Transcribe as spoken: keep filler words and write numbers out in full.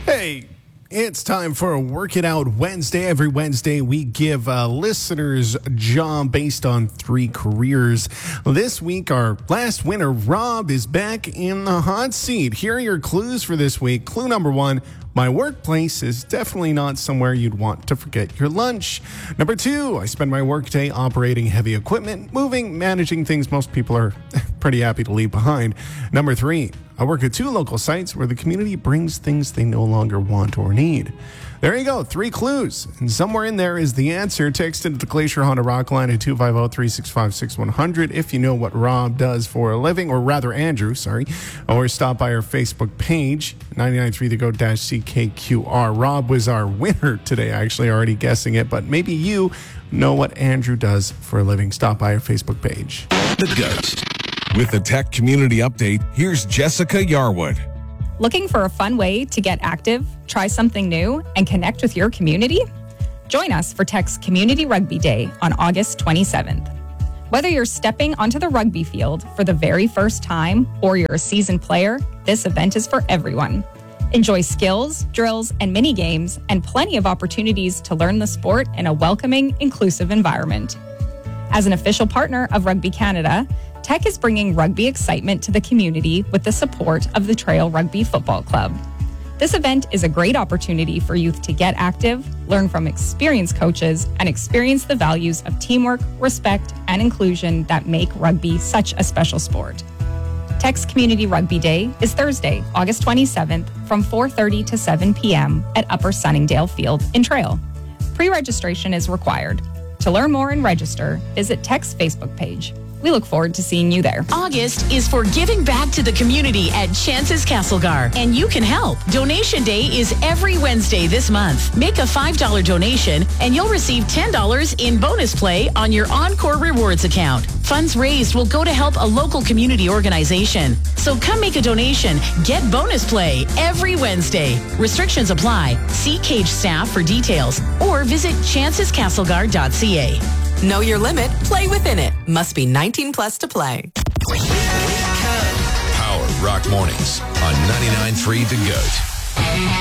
Hey, it's time for a Work It Out Wednesday. Every Wednesday, we give uh, listeners a job based on three careers. This week, our last winner, Rob, is back in the hot seat. Here are your clues for this week. Clue number one, my workplace is definitely not somewhere you'd want to forget your lunch. Number two, I spend my workday operating heavy equipment, moving, managing things most people are pretty happy to leave behind. Number three, I work at two local sites where the community brings things they no longer want or need. There you go, three clues. And somewhere in there is the answer. Text into the Glacier Honda Rock line at two five zero, three six five, six one zero zero if you know what Rob does for a living, or rather Andrew, sorry. Or stop by our Facebook page, nine nine three the go C K Q R. Rob was our winner today, actually, already guessing it, but maybe you know what Andrew does for a living. Stop by our Facebook page. The Ghost. With the Tech Community Update, here's Jessica Yarwood. Looking for a fun way to get active, try something new, and connect with your community? Join us for Tech's Community Rugby Day on August twenty-seventh. Whether you're stepping onto the rugby field for the very first time or you're a seasoned player, this event is for everyone. Enjoy skills, drills, and mini games, and plenty of opportunities to learn the sport in a welcoming, inclusive environment. As an official partner of Rugby Canada, Tech is bringing rugby excitement to the community with the support of the Trail Rugby Football Club. This event is a great opportunity for youth to get active, learn from experienced coaches, and experience the values of teamwork, respect, and inclusion that make rugby such a special sport. Tech's Community Rugby Day is Thursday, August twenty-seventh from four thirty to seven p.m. at Upper Sunningdale Field in Trail. Pre-registration is required. To learn more and register, visit Tech's Facebook page. We look forward to seeing you there. August is for giving back to the community at Chances Castlegar, and you can help. Donation Day is every Wednesday this month. Make a five dollars donation, and you'll receive ten dollars in bonus play on your Encore Rewards account. Funds raised will go to help a local community organization. So come make a donation. Get bonus play every Wednesday. Restrictions apply. See Cage staff for details, or visit chances castlegar dot c a. Know your limit, play within it. Must be nineteen plus to play. Power Rock Mornings on ninety-nine point three The Goat.